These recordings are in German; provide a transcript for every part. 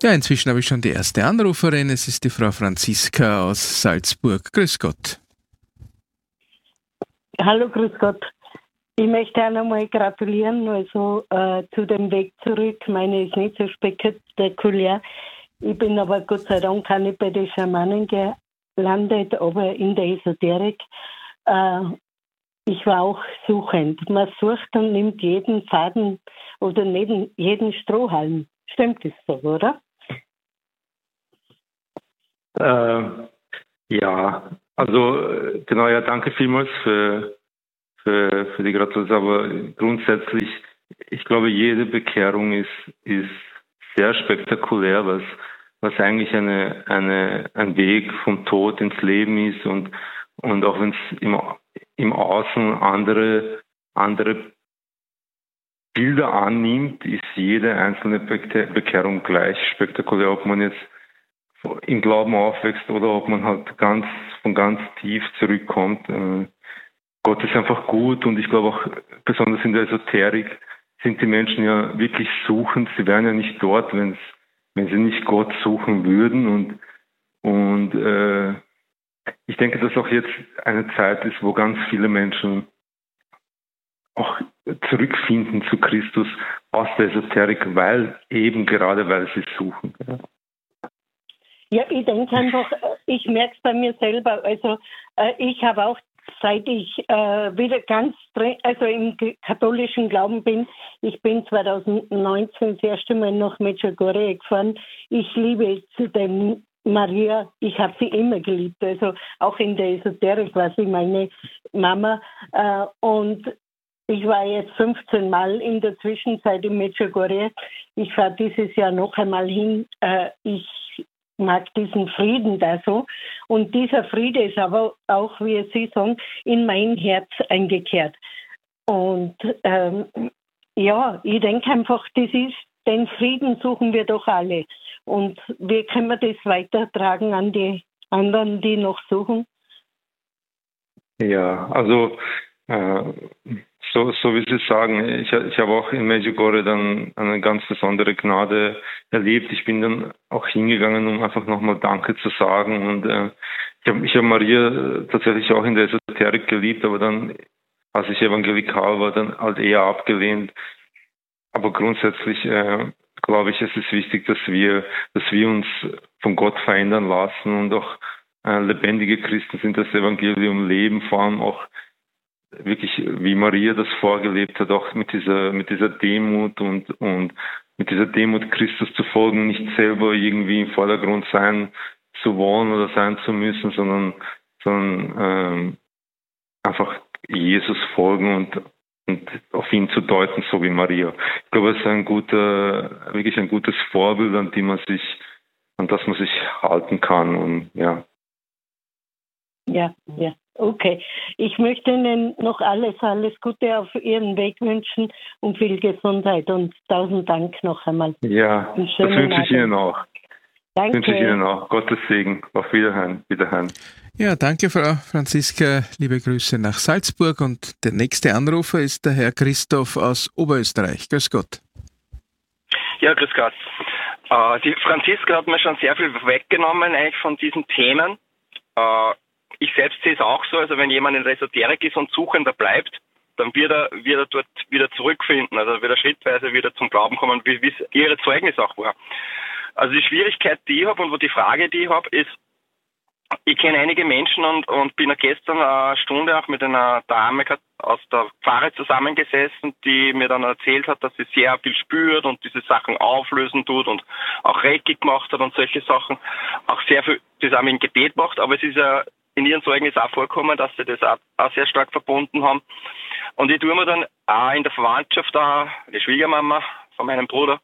Ja, inzwischen habe ich schon die erste Anruferin. Es ist die Frau Franziska aus Salzburg. Grüß Gott. Hallo, grüß Gott. Ich möchte auch nochmal gratulieren, also zu dem Weg zurück. Meine ist nicht so spektakulär. Ich bin aber Gott sei Dank auch nicht bei den Schamanen gelandet, aber in der Esoterik. Ich war auch suchend. Man sucht und nimmt jeden Faden oder neben jeden Strohhalm. Stimmt das so, oder? Ja, also genau, ja, danke vielmals für die Gratulation. Aber grundsätzlich, ich glaube, jede Bekehrung ist sehr spektakulär, was eigentlich ein Weg vom Tod ins Leben ist und auch wenn es im Außen andere Bilder annimmt, ist jede einzelne Bekehrung gleich spektakulär, ob man jetzt im Glauben aufwächst oder ob man halt von ganz tief zurückkommt. Gott ist einfach gut und ich glaube auch besonders in der Esoterik sind die Menschen ja wirklich suchend. Sie wären ja nicht dort, wenn sie nicht Gott suchen würden und ich denke, dass auch jetzt eine Zeit ist, wo ganz viele Menschen auch zurückfinden zu Christus aus der Esoterik, weil sie suchen. Ja. Ja, ich denke einfach, ich merke es bei mir selber. Also ich habe auch, seit ich wieder ganz im katholischen Glauben bin, ich bin 2019 das erste Mal nach Medjugorje gefahren. Ich liebe zu dem Maria, ich habe sie immer geliebt. Also auch in der Esoterik war sie meine Mama. Und ich war jetzt 15 Mal in der Zwischenzeit in Medjugorje. Ich fahre dieses Jahr noch einmal hin. Ich mag diesen Frieden da so. Und dieser Friede ist aber auch, wie Sie sagen, in mein Herz eingekehrt. Und ich denke einfach, den Frieden suchen wir doch alle. Und wie können wir das weitertragen an die anderen, die noch suchen? Ja, also so wie Sie sagen, ich habe auch in Medjugorje dann eine ganz besondere Gnade erlebt. Ich bin dann auch hingegangen, um einfach nochmal Danke zu sagen. Und ich habe Maria tatsächlich auch in der Esoterik geliebt, aber dann, als ich evangelikal war, dann halt eher abgelehnt. Aber grundsätzlich glaube ich, es ist wichtig, dass wir uns von Gott verändern lassen und auch lebendige Christen sind, das Evangelium leben, vor allem auch wirklich, wie Maria das vorgelebt hat, auch mit dieser Demut und mit dieser Demut Christus zu folgen, nicht selber irgendwie im Vordergrund sein zu wollen oder sein zu müssen, sondern einfach Jesus folgen und auf ihn zu deuten, so wie Maria. Ich glaube, es ist wirklich ein gutes Vorbild, an das man sich halten kann und ja. Ja. Okay. Ich möchte Ihnen noch alles Gute auf Ihren Weg wünschen und viel Gesundheit und 1000 Dank noch einmal. Ja, das wünsche ich Ihnen auch. Danke. Wünsche ich Ihnen auch. Gottes Segen. Auf Wiederhören. Ja, danke, Frau Franziska. Liebe Grüße nach Salzburg. Und der nächste Anrufer ist der Herr Christoph aus Oberösterreich. Grüß Gott. Ja, grüß Gott. Die Franziska hat mir schon sehr viel weggenommen eigentlich von diesen Themen. Ich selbst sehe es auch so, also wenn jemand in der Esoterik ist und Suchender bleibt, dann wird er dort wieder zurückfinden, also wird er schrittweise wieder zum Glauben kommen, wie es Ihre Zeugnis auch war. Also die Schwierigkeit, die ich habe und die Frage, die ich habe, ist, ich kenne einige Menschen und bin gestern eine Stunde auch mit einer Dame aus der Pfarre zusammengesessen, die mir dann erzählt hat, dass sie sehr viel spürt und diese Sachen auflösen tut und auch Reiki gemacht hat und solche Sachen, auch sehr viel zusammen im Gebet macht, aber es ist ja in ihren Zeugnis auch vorkommen, dass sie das auch sehr stark verbunden haben. Und ich tue mir dann auch in der Verwandtschaft, die Schwiegermama von meinem Bruder,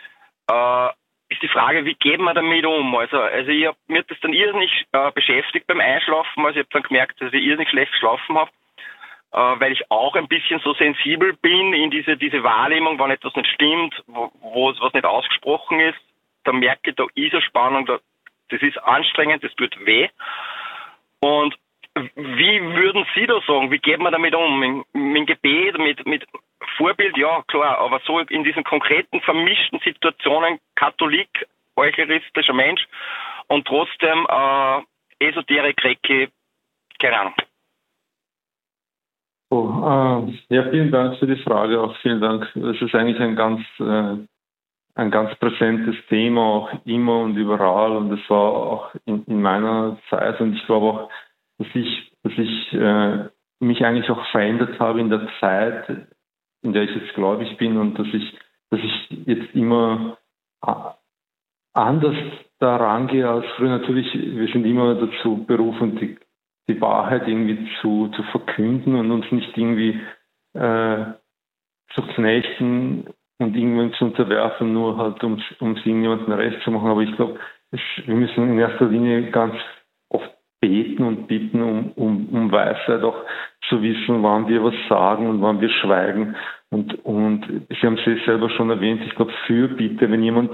ist die Frage, wie geht man damit um? Also mir hat das dann irrsinnig beschäftigt beim Einschlafen. Also ich habe dann gemerkt, dass ich irrsinnig schlecht geschlafen habe, weil ich auch ein bisschen so sensibel bin in diese Wahrnehmung, wenn etwas nicht stimmt, was nicht ausgesprochen ist. Da merke ich, da ist eine Spannung, das ist anstrengend, das tut weh. Und wie würden Sie da sagen, wie geht man damit um? Mit Gebet, mit Vorbild, ja klar, aber so in diesen konkreten vermischten Situationen, Katholik, heuchleristischer Mensch und trotzdem Esoterik, Reiki, keine Ahnung. Ja, vielen Dank für die Frage, auch vielen Dank. Es ist eigentlich ein ganz präsentes Thema, auch immer und überall, und es war auch in meiner Zeit, und ich glaube auch, dass ich mich eigentlich auch verändert habe in der Zeit, in der ich jetzt gläubig bin, und dass ich jetzt immer anders daran gehe als früher. Natürlich, wir sind immer dazu berufen, die Wahrheit irgendwie zu verkünden und uns nicht irgendwie zu knechten und irgendwann zu unterwerfen, nur halt um es irgendjemandem recht zu machen. Aber ich glaube, wir müssen in erster Linie ganz oft beten und bitten, um Weisheit auch zu wissen, wann wir was sagen und wann wir schweigen. Und Sie haben es selber schon erwähnt, ich glaube, Fürbitte,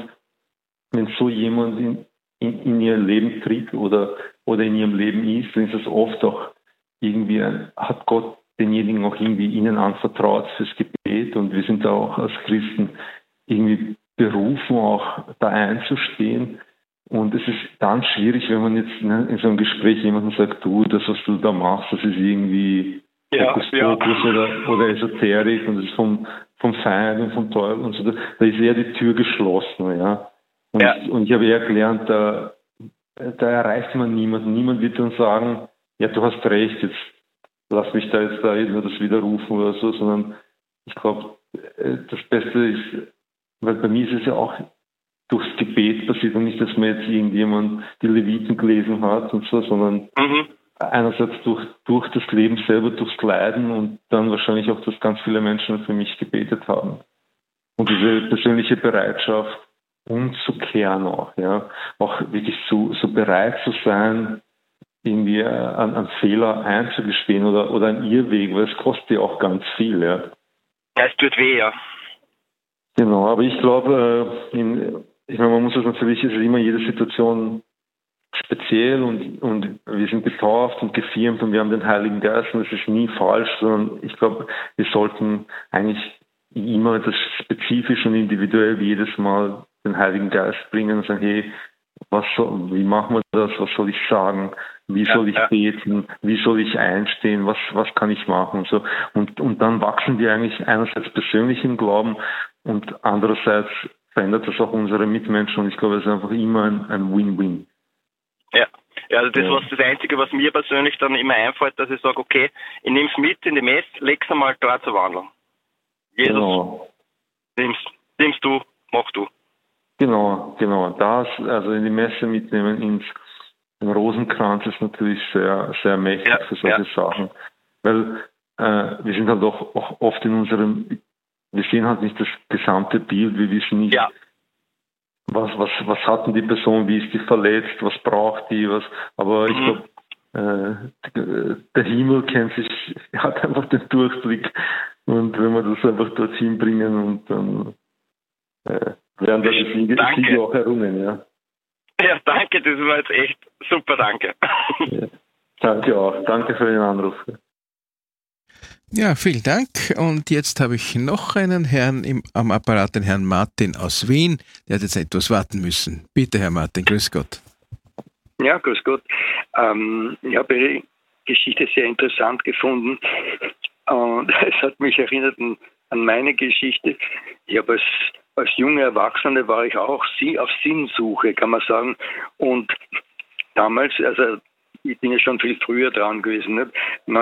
wenn so jemand in ihr Leben tritt oder in ihrem Leben ist, dann ist es oft auch irgendwie, hat Gott denjenigen auch irgendwie ihnen anvertraut fürs Gebet, und wir sind da auch als Christen irgendwie berufen, auch da einzustehen. Und es ist dann schwierig, wenn man jetzt in so einem Gespräch jemandem sagt, du, das, was du da machst, das ist irgendwie Fokus oder Esoterik, und das ist vom Feind und vom Teufel und so. Da ist eher die Tür geschlossen, ja. Und ich habe eher gelernt, da erreicht man niemanden. Niemand wird dann sagen, ja, du hast recht, jetzt lass mich da jetzt das widerrufen oder so, sondern ich glaube, das Beste ist, weil bei mir ist es ja auch durchs Gebet passiert, und nicht, dass mir jetzt irgendjemand die Leviten gelesen hat und so, sondern einerseits durch das Leben selber, durchs Leiden, und dann wahrscheinlich auch, dass ganz viele Menschen für mich gebetet haben. Und diese persönliche Bereitschaft, umzukehren auch, ja, auch wirklich so bereit zu sein, irgendwie an Fehler einzugestehen oder einen Irrweg, weil es kostet ja auch ganz viel, ja. Es tut weh, ja. Genau, aber ich glaube, man muss es natürlich, es ist immer jede Situation speziell, und wir sind getauft und gefirmt und wir haben den Heiligen Geist, und das ist nie falsch, sondern ich glaube, wir sollten eigentlich immer das spezifisch und individuell wie jedes Mal den Heiligen Geist bringen und sagen, hey, wie machen wir das, was soll ich sagen, wie soll ich beten, wie soll ich einstehen, was kann ich machen und so. Und dann wachsen wir eigentlich einerseits persönlich im Glauben, und andererseits verändert das auch unsere Mitmenschen, und ich glaube, es ist einfach immer ein Win-Win. Ja, also das war das Einzige, was mir persönlich dann immer einfällt, dass ich sage, okay, ich nehme es mit in die Messe, leg's einmal da zur Wandlung. Jesus, nimmst du, mach du. Genau. Das, also in die Messe mitnehmen, den Rosenkranz ist natürlich sehr, sehr mächtig für solche Sachen. Weil wir sind halt auch oft wir sehen halt nicht das gesamte Bild, wir wissen nicht, was hat denn die Person, wie ist die verletzt, was braucht die, aber ich glaube, der Himmel hat einfach den Durchblick, und wenn wir das einfach dorthin bringen, und dann werden da die Siege auch errungen, ja. Ja, danke, das war jetzt echt super, danke. Ja, danke auch, danke für den Anruf. Ja, vielen Dank. Und jetzt habe ich noch einen Herrn am Apparat, den Herrn Martin aus Wien. Der hat jetzt etwas warten müssen. Bitte, Herr Martin, grüß Gott. Ja, grüß Gott. Ich habe Ihre Geschichte sehr interessant gefunden. Und es hat mich erinnert an meine Geschichte. Ich habe als junge Erwachsene war ich auch auf Sinnsuche, kann man sagen. Und damals, also ich bin ja schon viel früher dran gewesen, nicht?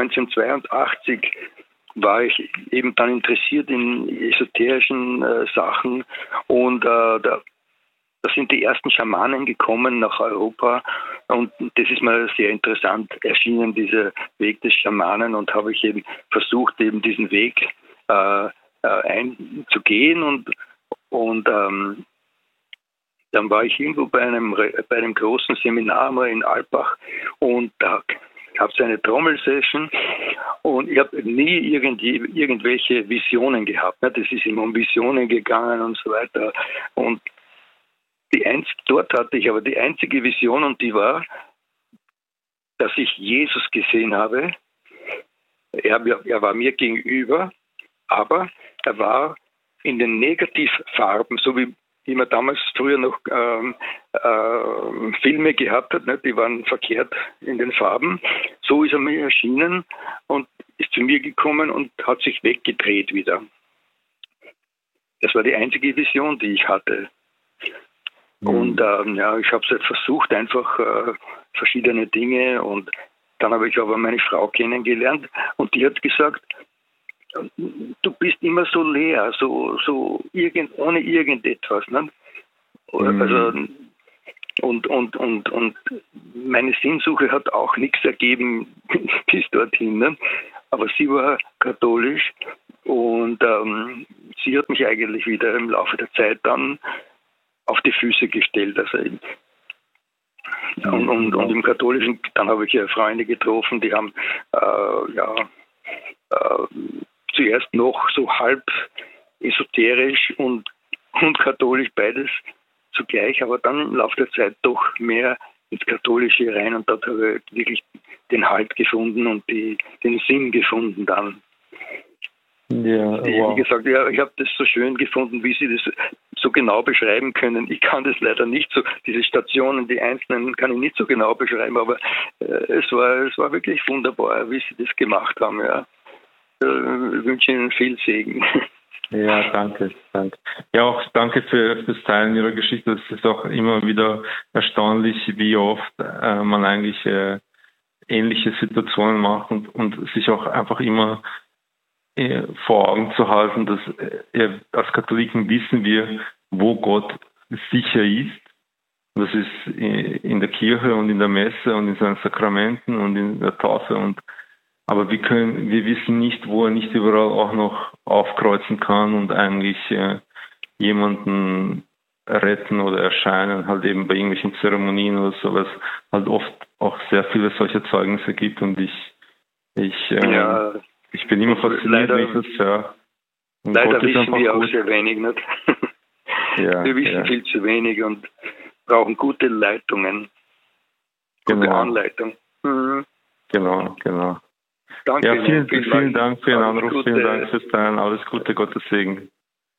1982 war ich eben dann interessiert in esoterischen Sachen, und da sind die ersten Schamanen gekommen nach Europa, und das ist mir sehr interessant erschienen, dieser Weg des Schamanen, und habe ich eben versucht, eben diesen Weg einzugehen, und dann war ich irgendwo bei einem großen Seminar mal in Alpbach, und da gab es eine Trommelsession, und ich habe nie irgendwelche Visionen gehabt. Ne? Das ist immer um Visionen gegangen und so weiter. Und dort hatte ich aber die einzige Vision, und die war, dass ich Jesus gesehen habe. Er war mir gegenüber, aber er war in den Negativfarben, so wie wie man damals früher noch Filme gehabt hat, ne? Die waren verkehrt in den Farben. So ist er mir erschienen und ist zu mir gekommen und hat sich weggedreht wieder. Das war die einzige Vision, die ich hatte. Und ich habe es halt versucht, einfach verschiedene Dinge, und dann habe ich aber meine Frau kennengelernt und die hat gesagt, du bist immer so leer, so ohne irgendetwas. Ne? Also, und meine Sinnsuche hat auch nichts ergeben bis dorthin. Ne? Aber sie war katholisch und sie hat mich eigentlich wieder im Laufe der Zeit dann auf die Füße gestellt. Also und im Katholischen, dann habe ich ja Freunde getroffen, die haben zuerst noch so halb esoterisch und katholisch beides zugleich, aber dann im Laufe der Zeit doch mehr ins Katholische rein, und dort habe ich wirklich den Halt gefunden und den Sinn gefunden dann. Ja, wow. Wie gesagt, ja, ich habe das so schön gefunden, wie Sie das so genau beschreiben können. Ich kann das leider nicht so, diese Stationen, die einzelnen, kann ich nicht so genau beschreiben, aber es war wirklich wunderbar, wie Sie das gemacht haben. Ja. Ich wünsche Ihnen viel Segen. Ja, danke. Ja, auch danke fürs Teilen Ihrer Geschichte. Es ist auch immer wieder erstaunlich, wie oft man eigentlich ähnliche Situationen macht und sich auch einfach immer vor Augen zu halten, dass als Katholiken wissen wir, wo Gott sicher ist. Das ist in der Kirche und in der Messe und in seinen Sakramenten und in der Taufe. Aber wir wissen nicht, wo er nicht überall auch noch aufkreuzen kann und eigentlich jemanden retten oder erscheinen, halt eben bei irgendwelchen Zeremonien oder so, was halt oft auch sehr viele solche Zeugnisse gibt, und ich bin immer fasziniert, wenn ich das höre. Leider wissen wir auch sehr wenig, nicht? Ja, wir wissen viel zu wenig und brauchen gute Leitungen, gute Anleitung. Mhm. Genau. Danke. Ja, vielen Dank für Ihren Anruf, vielen Dank fürs Teilen, alles Gute, Gottes Segen.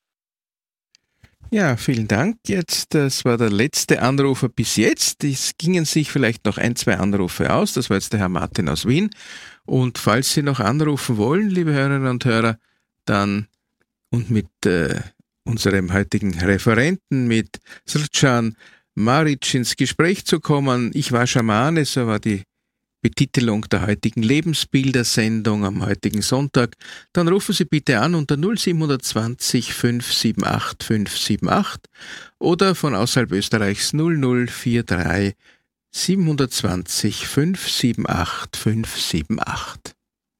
Ja, vielen Dank. Das war der letzte Anrufer bis jetzt. Es gingen sich vielleicht noch 1-2 Anrufe aus. Das war jetzt der Herr Martin aus Wien. Und falls Sie noch anrufen wollen, liebe Hörerinnen und Hörer, dann und mit unserem heutigen Referenten, mit Srdjan Maric ins Gespräch zu kommen. Ich war Schamane, so war die Betitelung der heutigen Lebensbildersendung am heutigen Sonntag, dann rufen Sie bitte an unter 0720 578 578 oder von außerhalb Österreichs 0043 720 578 578.